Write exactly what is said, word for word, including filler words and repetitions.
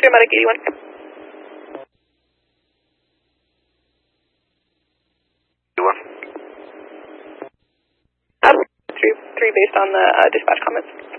Medic eighty-one. eighty-one. Uh, three, three based on the uh, dispatch comments.